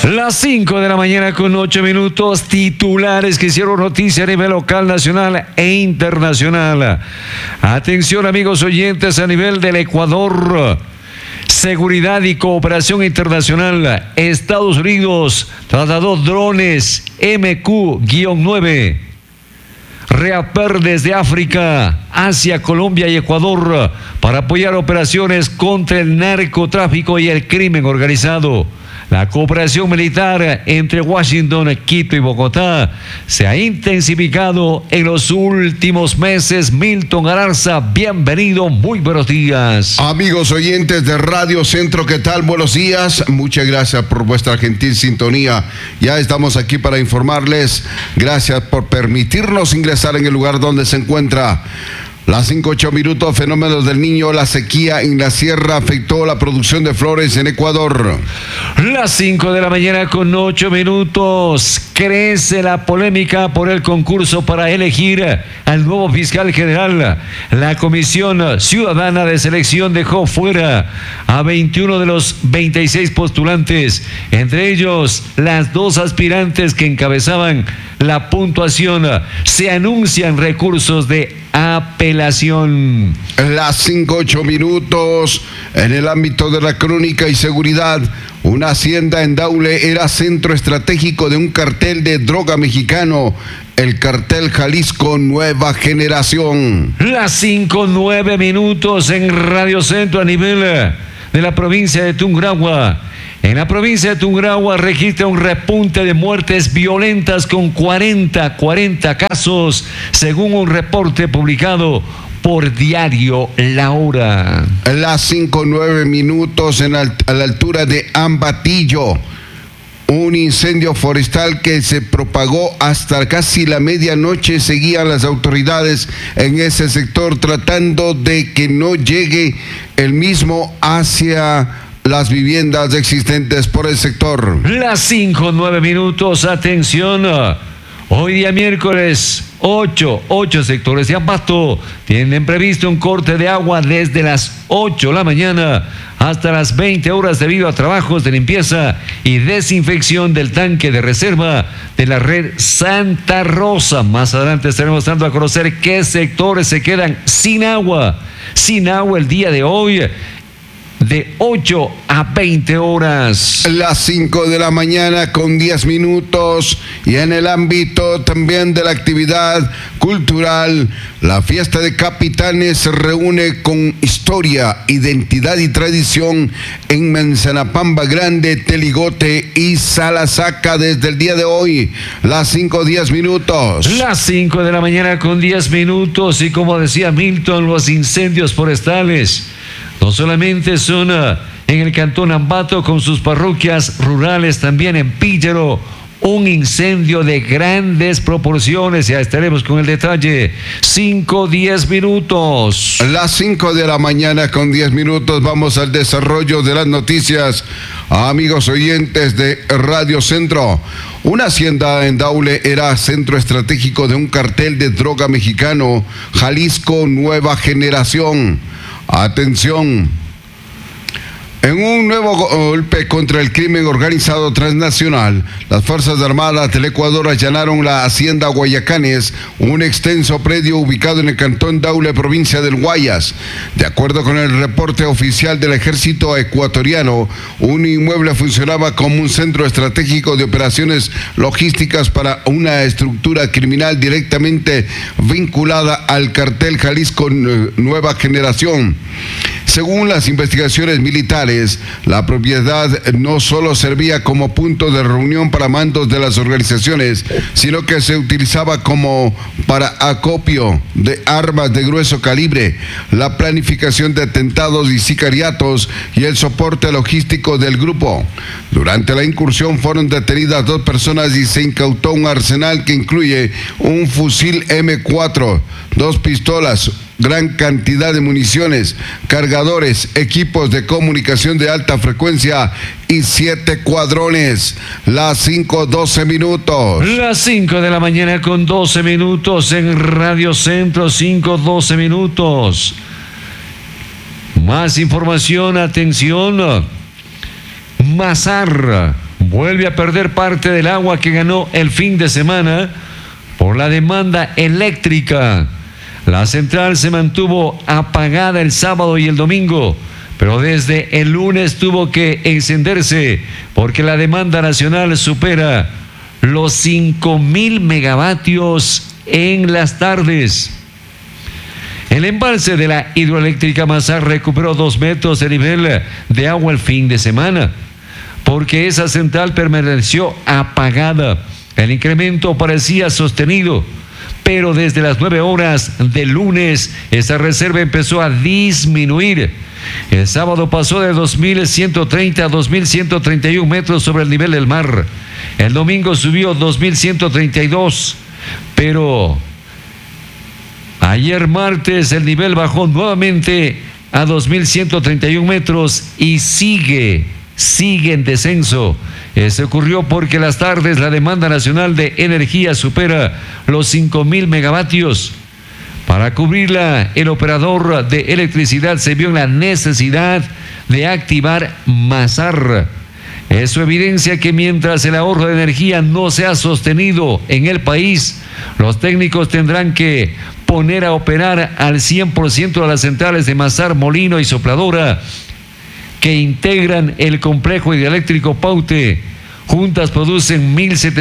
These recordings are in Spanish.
Las 5 de la mañana con 8 minutos, titulares que hicieron noticia a nivel local, nacional e internacional. Atención amigos oyentes a nivel del Ecuador. Seguridad y cooperación internacional. Estados Unidos trasladó drones MQ-9. Reaper desde África, Asia, Colombia y Ecuador para apoyar operaciones contra el narcotráfico y el crimen organizado. La cooperación militar entre Washington, Quito y Bogotá se ha intensificado en los últimos meses. Milton Garza, bienvenido, muy buenos días. Amigos oyentes de Radio Centro, ¿qué tal? Buenos días, muchas gracias por vuestra gentil sintonía. Ya estamos aquí para informarles. Gracias por permitirnos ingresar en el lugar donde se encuentra. Las 5:08 minutos, fenómenos del Niño, la sequía en la sierra afectó la producción de flores en Ecuador. Las 5 de la mañana con 8 minutos, crece la polémica por el concurso para elegir al nuevo fiscal general. La Comisión Ciudadana de Selección dejó fuera a 21 de los 26 postulantes, entre ellos las dos aspirantes que encabezaban la puntuación. Se anuncian recursos de apelación. Las 5:08 minutos, en el ámbito de la crónica y seguridad, una hacienda en Daule era centro estratégico de un cartel de droga mexicano, el cartel Jalisco Nueva Generación. Las 5:09 minutos en Radio Centro a nivel de la provincia de Tungurahua. En la provincia de Tungurahua registra un repunte de muertes violentas con 40 casos, según un reporte publicado por Diario La Hora. Las 5:09 minutos a la altura de Ambatillo. Un incendio forestal que se propagó hasta casi la medianoche. Seguían las autoridades en ese sector tratando de que no llegue el mismo hacia las viviendas existentes por el sector. Las 5:09 minutos, atención. Hoy día miércoles, 8 sectores de Ambato tienen previsto un corte de agua desde las 8 de la mañana hasta las 20 horas debido a trabajos de limpieza y desinfección del tanque de reserva de la red Santa Rosa. Más adelante estaremos dando a conocer qué sectores se quedan sin agua el día de hoy, de 8 a 20 horas. Las 5 de la mañana con 10 minutos. Y en el ámbito también de la actividad cultural, la fiesta de capitanes se reúne con historia, identidad y tradición en Manzanapamba Grande, Teligote y Salasaca desde el día de hoy. Las 5:10 minutos. Las 5 de la mañana con 10 minutos. Y como decía Milton, los incendios forestales no solamente son en el cantón Ambato con sus parroquias rurales, también en Píllaro, un incendio de grandes proporciones. Ya estaremos con el detalle. 5:10 minutos. Las 5 de la mañana con 10 minutos. Vamos al desarrollo de las noticias. Amigos oyentes de Radio Centro. Una hacienda en Daule era centro estratégico de un cartel de droga mexicano, Jalisco Nueva Generación. Atención. En un nuevo golpe contra el crimen organizado transnacional, las Fuerzas Armadas del Ecuador allanaron la hacienda Guayacanes, un extenso predio ubicado en el cantón Daule, provincia del Guayas. De acuerdo con el reporte oficial del ejército ecuatoriano, un inmueble funcionaba como un centro estratégico de operaciones logísticas para una estructura criminal directamente vinculada al cartel Jalisco Nueva Generación. Según las investigaciones militares, la propiedad no solo servía como punto de reunión para mandos de las organizaciones, sino que se utilizaba como para acopio de armas de grueso calibre, la planificación de atentados y sicariatos y el soporte logístico del grupo. Durante la incursión fueron detenidas 2 personas y se incautó un arsenal que incluye un fusil M4, 2 pistolas, gran cantidad de municiones, cargadores, equipos de comunicación de alta frecuencia y 7 cuadrones. Las 5:12 minutos. Las 5 de la mañana con 12 minutos en Radio Centro, 5:12 minutos. Más información, atención. Mazar vuelve a perder parte del agua que ganó el fin de semana por la demanda eléctrica. La central se mantuvo apagada el sábado y el domingo, pero desde el lunes tuvo que encenderse porque la demanda nacional supera los 5.000 megavatios en las tardes. El embalse de la hidroeléctrica Mazar recuperó 2 metros de nivel de agua el fin de semana, porque esa central permaneció apagada. El incremento parecía sostenido, pero desde las 9 horas del lunes esa reserva empezó a disminuir. El sábado pasó de 2.130 a 2.131 metros sobre el nivel del mar. El domingo subió 2.132, pero ayer martes el nivel bajó nuevamente a 2.131 metros y sigue en descenso. Eso ocurrió porque las tardes la demanda nacional de energía supera los 5.000 megavatios. Para cubrirla, el operador de electricidad se vio en la necesidad de activar Mazar. Eso evidencia que mientras el ahorro de energía no se ha sostenido en el país, los técnicos tendrán que poner a operar al 100% de las centrales de Mazar, Molino y Sopladora, que integran el complejo hidroeléctrico Paute. Juntas producen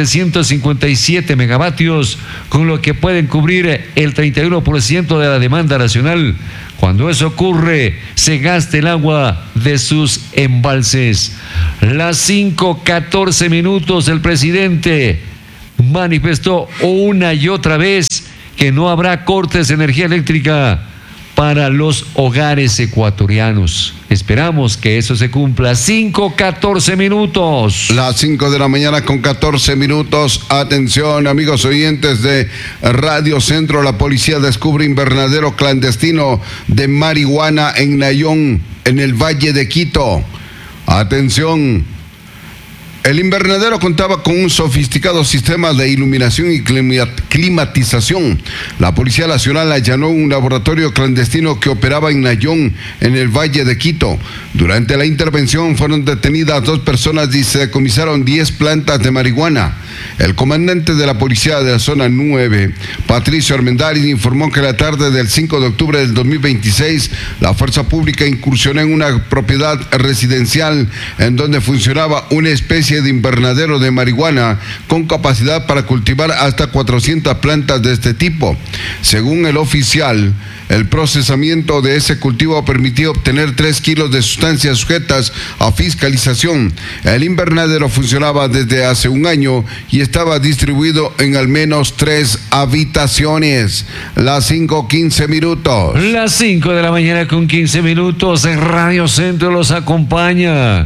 1.757 megavatios, con lo que pueden cubrir el 31% de la demanda nacional. Cuando eso ocurre, se gasta el agua de sus embalses. Las 5:14 minutos, el presidente manifestó una y otra vez que no habrá cortes de energía eléctrica para los hogares ecuatorianos. Esperamos que eso se cumpla. 5:14 minutos. Las 5 de la mañana con 14 minutos. Atención, amigos oyentes de Radio Centro. La policía descubre invernadero clandestino de marihuana en Nayón, en el Valle de Quito. Atención. El invernadero contaba con un sofisticado sistema de iluminación y climatización. La Policía Nacional allanó un laboratorio clandestino que operaba en Nayón, en el Valle de Quito. Durante la intervención fueron detenidas 2 personas y se decomisaron 10 plantas de marihuana. El comandante de la Policía de la Zona 9, Patricio Armendáriz, informó que la tarde del 5 de octubre del 2026, la Fuerza Pública incursionó en una propiedad residencial en donde funcionaba una especie de invernadero de marihuana con capacidad para cultivar hasta 400 plantas de este tipo. Según el oficial, el procesamiento de ese cultivo permitió obtener 3 kilos de sustancias sujetas a fiscalización. El invernadero funcionaba desde hace un año y estaba distribuido en al menos 3 habitaciones. Las 5:15 minutos. Las 5 de la mañana con 15 minutos. En Radio Centro los acompaña.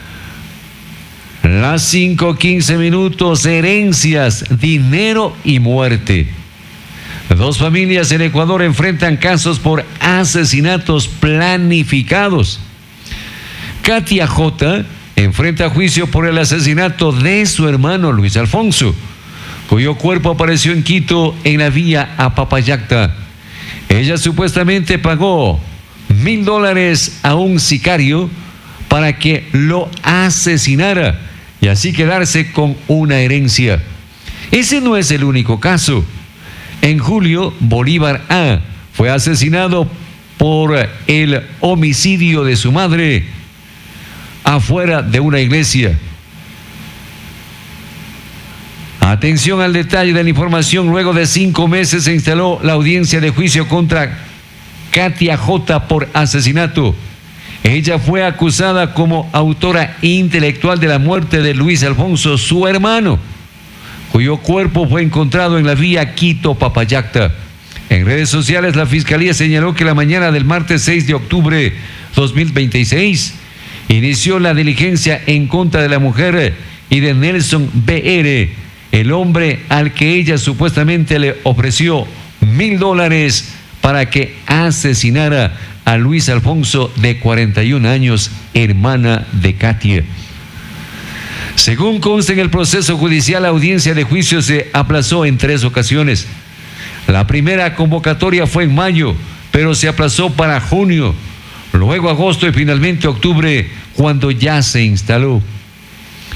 Las 5:15 minutos. Herencias, dinero y muerte. 2 familias en Ecuador enfrentan casos por asesinatos planificados. Katia J. enfrenta juicio por el asesinato de su hermano Luis Alfonso, cuyo cuerpo apareció en Quito en la vía a Papayacta. Ella supuestamente pagó $1,000 a un sicario para que lo asesinara y así quedarse con una herencia. Ese no es el único caso. En julio, Bolívar A. fue asesinado por el homicidio de su madre afuera de una iglesia. Atención al detalle de la información. Luego de 5 meses se instaló la audiencia de juicio contra Katia J. por asesinato. Ella fue acusada como autora intelectual de la muerte de Luis Alfonso, su hermano, cuyo cuerpo fue encontrado en la vía Quito-Papayacta. En redes sociales, la Fiscalía señaló que la mañana del martes 6 de octubre 2026 inició la diligencia en contra de la mujer y de Nelson B.R., el hombre al que ella supuestamente le ofreció $1,000 para que asesinara a Luis Alfonso, de 41 años, hermana de Katia. Según consta en el proceso judicial, la audiencia de juicio se aplazó en 3 ocasiones. La primera convocatoria fue en mayo, pero se aplazó para junio, luego agosto y finalmente octubre, cuando ya se instaló. En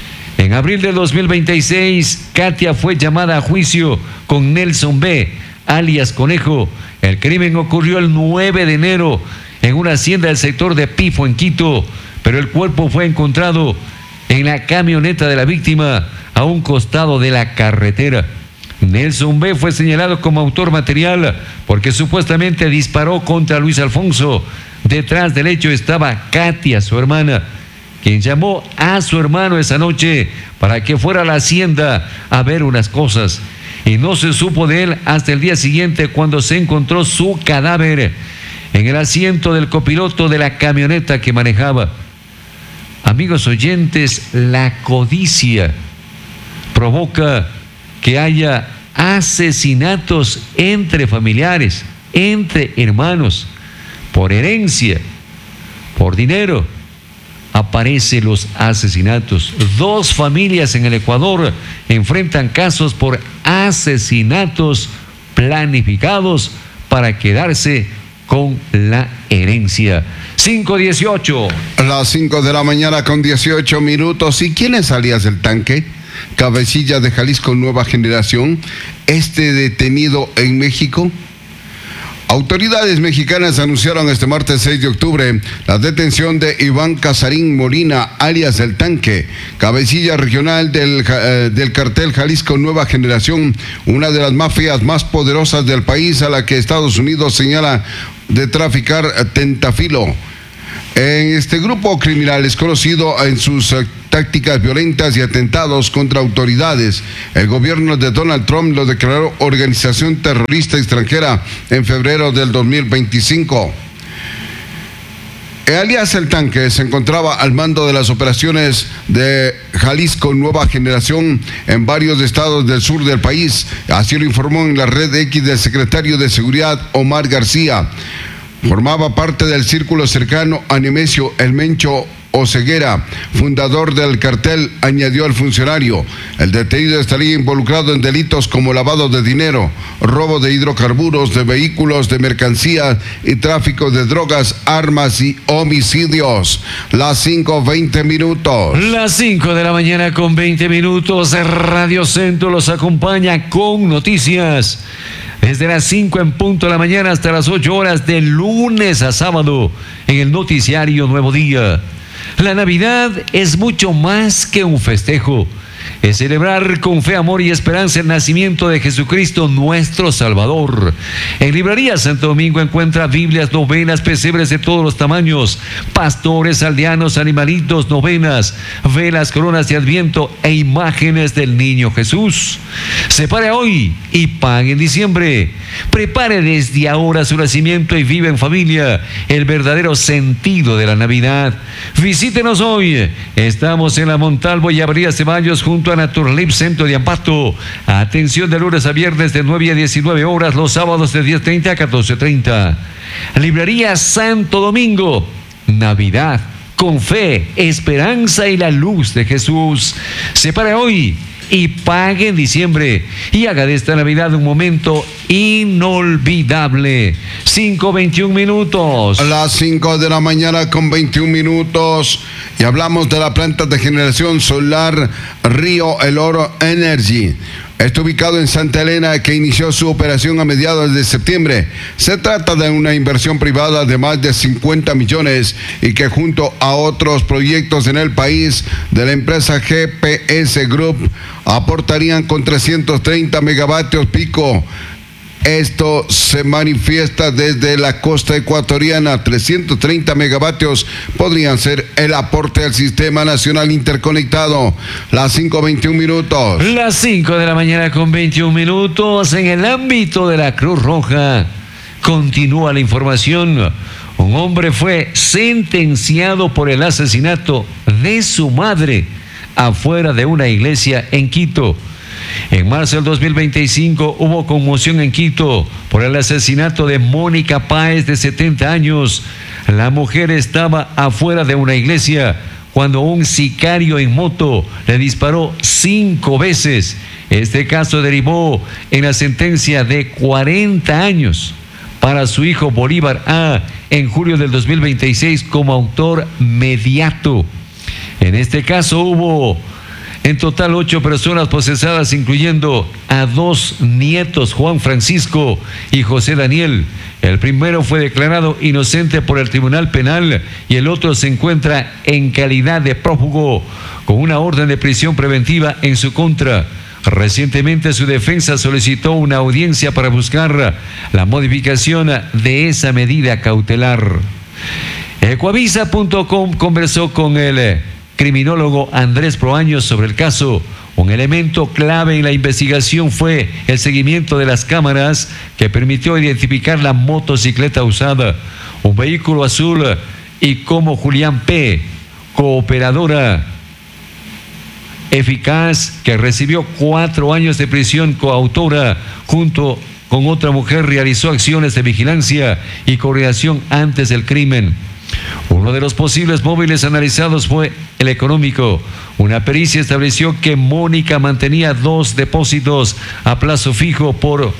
En abril de 2026, Katia fue llamada a juicio con Nelson B., alias Conejo. El crimen ocurrió el 9 de enero en una hacienda del sector de Pifo, en Quito, pero el cuerpo fue encontrado en la camioneta de la víctima a un costado de la carretera. Nelson B. fue señalado como autor material porque supuestamente disparó contra Luis Alfonso. Detrás del hecho estaba Katia, su hermana, quien llamó a su hermano esa noche para que fuera a la hacienda a ver unas cosas. Y no se supo de él hasta el día siguiente, cuando se encontró su cadáver en el asiento del copiloto de la camioneta que manejaba. Amigos oyentes, la codicia provoca que haya asesinatos entre familiares, entre hermanos, por herencia, por dinero. Aparecen los asesinatos. 2 familias en el Ecuador enfrentan casos por asesinatos planificados para quedarse con la herencia. 5:18. Las 5 de la mañana con 18 minutos. ¿Y quién es alias del tanque? Cabecilla de Jalisco Nueva Generación, detenido en México. Autoridades mexicanas anunciaron este martes 6 de octubre la detención de Iván Casarín Molina, alias El Tanque, cabecilla regional del cartel Jalisco Nueva Generación, una de las mafias más poderosas del país, a la que Estados Unidos señala de traficar tentafilo. En este grupo criminal es conocido en sus tácticas violentas y atentados contra autoridades. El gobierno de Donald Trump lo declaró organización terrorista extranjera en febrero del 2025. Alias El Tanque se encontraba al mando de las operaciones de Jalisco Nueva Generación en varios estados del sur del país. Así lo informó en la red X del secretario de Seguridad, Omar García. Formaba parte del círculo cercano a Nemesio El Mencho Oseguera, fundador del cartel, añadió el funcionario. El detenido estaría involucrado en delitos como lavado de dinero, robo de hidrocarburos, de vehículos, de mercancías y tráfico de drogas, armas y homicidios. Las 5:20 minutos. Las 5 de la mañana con 20 minutos. Radio Centro los acompaña con noticias. Desde las 5 en punto de la mañana hasta las 8 horas de lunes a sábado en el noticiario Nuevo Día. La Navidad es mucho más que un festejo. Es celebrar con fe, amor y esperanza el nacimiento de Jesucristo, nuestro Salvador. En Librería Santo Domingo encuentra Biblias, novenas, pesebres de todos los tamaños, pastores, aldeanos, animalitos, novenas, velas, coronas de Adviento e imágenes del Niño Jesús. Separe hoy y pague en diciembre. Prepare desde ahora su nacimiento y vive en familia el verdadero sentido de la Navidad. Visítenos hoy. Estamos en la Montalvo y Avenida Ceballos, junto a Naturalip Centro de Ampato. Atención de lunes a viernes de 9 a 19 horas, los sábados de 10:30 a 14:30. Librería Santo Domingo. Navidad con fe, esperanza y la luz de Jesús. Separe hoy y pague en diciembre y haga de esta Navidad un momento inolvidable. 5:21 minutos. Las 5 de la mañana con 21 minutos y hablamos de la planta de generación solar Río El Oro Energy. Está ubicado en Santa Elena, que inició su operación a mediados de septiembre. Se trata de una inversión privada de más de 50 millones y que, junto a otros proyectos en el país de la empresa GPS Group, aportarían con 330 megavatios pico. Esto se manifiesta desde la costa ecuatoriana. 330 megavatios podrían ser el aporte al sistema nacional interconectado. Las 5:21 minutos. Las 5 de la mañana con 21 minutos. En el ámbito de la Cruz Roja continúa la información. Un hombre fue sentenciado por el asesinato de su madre afuera de una iglesia en Quito. En marzo del 2025 hubo conmoción en Quito por el asesinato de Mónica Páez, de 70 años. La mujer estaba afuera de una iglesia cuando un sicario en moto le disparó 5 veces. Este caso derivó en la sentencia de 40 años para su hijo Bolívar A. en julio del 2026 como autor mediato. En este caso hubo En total, 8 personas procesadas, incluyendo a 2 nietos, Juan Francisco y José Daniel. El primero fue declarado inocente por el Tribunal Penal y el otro se encuentra en calidad de prófugo con una orden de prisión preventiva en su contra. Recientemente su defensa solicitó una audiencia para buscar la modificación de esa medida cautelar. Ecuavisa.com conversó con el criminólogo Andrés Proaños sobre el caso. Un elemento clave en la investigación fue el seguimiento de las cámaras que permitió identificar la motocicleta usada, un vehículo azul, y cómo Julián P., cooperadora eficaz que recibió 4 años de prisión, coautora junto con otra mujer, realizó acciones de vigilancia y coordinación antes del crimen. Uno de los posibles móviles analizados fue el económico. Una pericia estableció que Mónica mantenía 2 depósitos a plazo fijo por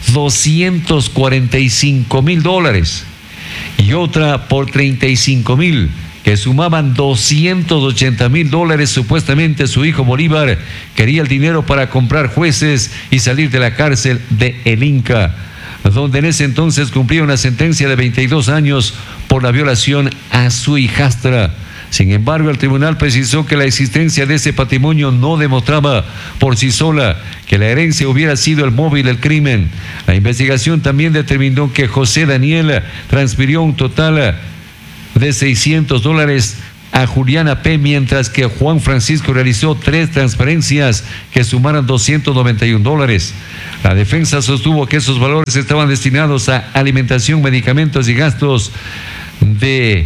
$245,000 y otra por $35,000, que sumaban $280,000. Supuestamente su hijo Bolívar quería el dinero para comprar jueces y salir de la cárcel de El Inca, donde en ese entonces cumplía una sentencia de 22 años por la violación a su hijastra. Sin embargo, el tribunal precisó que la existencia de ese patrimonio no demostraba por sí sola que la herencia hubiera sido el móvil del crimen. La investigación también determinó que José Daniel transfirió un total de $600 a Juliana P., mientras que Juan Francisco realizó 3 transferencias que sumaron $291. La defensa sostuvo que esos valores estaban destinados a alimentación, medicamentos y gastos de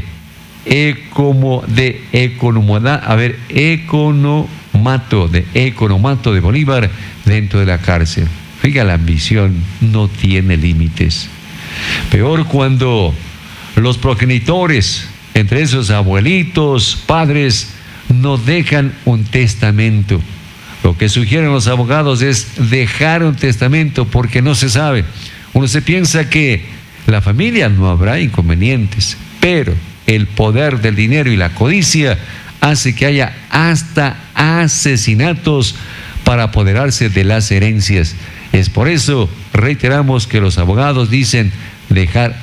economato de Bolívar dentro de la cárcel. Fíjate, la ambición no tiene límites. Peor cuando los progenitores, entre esos abuelitos, padres, no dejan un testamento. Lo que sugieren los abogados es dejar un testamento porque no se sabe. Uno se piensa que la familia no habrá inconvenientes, pero el poder del dinero y la codicia hace que haya hasta asesinatos para apoderarse de las herencias. Es por eso, reiteramos, que los abogados dicen dejar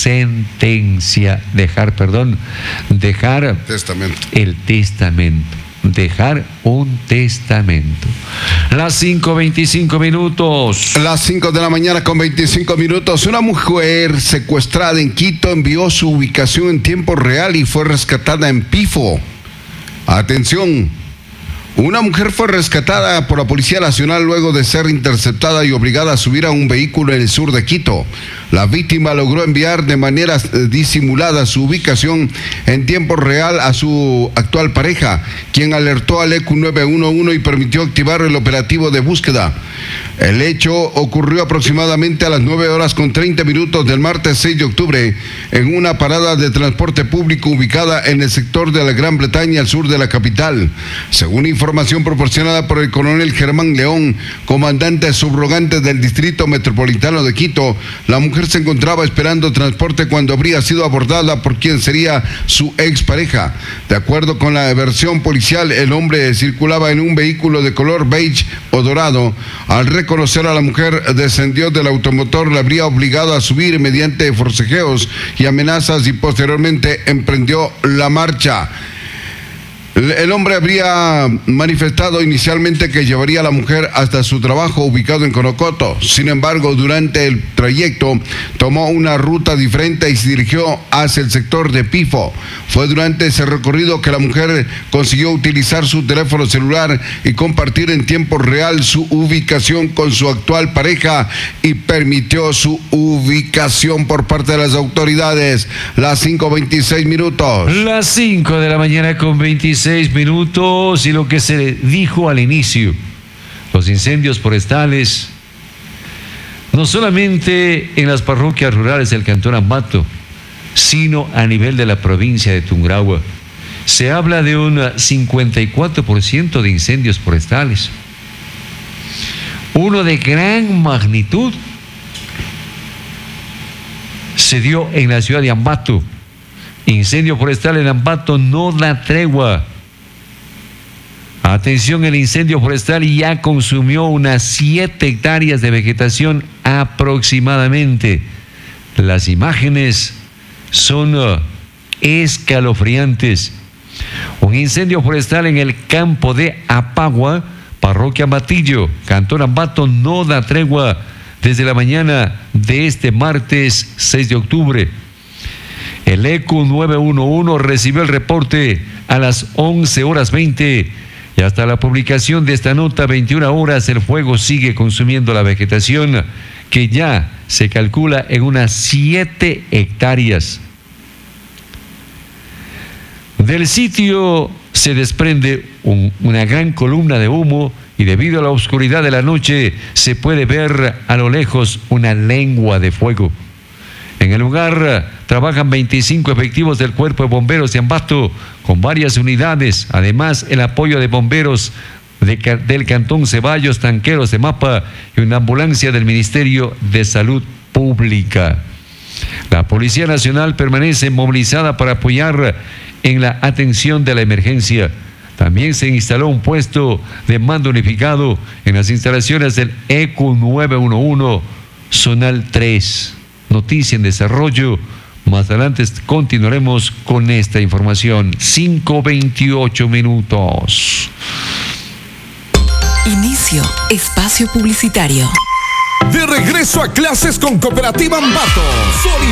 testamento. El testamento. Dejar un testamento. Las 5:25 minutos. Las 5 de la mañana con 25 minutos. Una mujer secuestrada en Quito envió su ubicación en tiempo real y fue rescatada en Pifo. Atención. Una mujer fue rescatada por la Policía Nacional luego de ser interceptada y obligada a subir a un vehículo en el sur de Quito. La víctima logró enviar de manera disimulada su ubicación en tiempo real a su actual pareja, quien alertó al ECU 911 y permitió activar el operativo de búsqueda. El hecho ocurrió aproximadamente a las 9:30 del martes 6 de octubre en una parada de transporte público ubicada en el sector de la Gran Bretaña, al sur de la capital. Según información proporcionada por el coronel Germán León, comandante subrogante del Distrito Metropolitano de Quito, la mujer se encontraba esperando transporte cuando habría sido abordada por quien sería su expareja. De acuerdo con la versión policial, el hombre circulaba en un vehículo de color beige o dorado. Al reconocer a la mujer, descendió del automotor, la habría obligado a subir mediante forcejeos y amenazas y posteriormente emprendió la marcha. El hombre habría manifestado inicialmente que llevaría a la mujer hasta su trabajo ubicado en Corocoto. Sin embargo, durante el trayecto tomó una ruta diferente y se dirigió hacia el sector de Pifo. Fue durante ese recorrido que la mujer consiguió utilizar su teléfono celular y compartir en tiempo real su ubicación con su actual pareja y permitió su ubicación por parte de las autoridades. Las 5:26 minutos. Las 5 de la mañana con 26 minutos, y lo que se dijo al inicio: los incendios forestales, no solamente en las parroquias rurales del Cantón Ambato, sino a nivel de la provincia de Tungurahua. Se habla de un 54% de incendios forestales. Uno de gran magnitud se dio en la ciudad de Ambato. Incendio forestal en Ambato no da tregua. Atención, el incendio forestal ya consumió unas 7 hectáreas de vegetación aproximadamente. Las imágenes son escalofriantes. Un incendio forestal en el campo de Apagua, parroquia Matillo, Cantón Ambato, no da tregua desde la mañana de este martes 6 de octubre. El ECU 911 recibió el reporte a las 11:20 y hasta la publicación de esta nota, 21 horas, el fuego sigue consumiendo la vegetación, que ya se calcula en unas 7 hectáreas. Del sitio se desprende una gran columna de humo y debido a la oscuridad de la noche se puede ver a lo lejos una lengua de fuego. En el lugar trabajan 25 efectivos del Cuerpo de Bomberos de Ambato con varias unidades, además el apoyo de bomberos del Cantón Ceballos, tanqueros de Mapa y una ambulancia del Ministerio de Salud Pública. La Policía Nacional permanece movilizada para apoyar en la atención de la emergencia. También se instaló un puesto de mando unificado en las instalaciones del ECU 911, Zonal 3. Noticia en desarrollo. Más adelante continuaremos con esta información. 5:28 minutos. Inicio espacio publicitario. De regreso a clases con Cooperativa Ambato.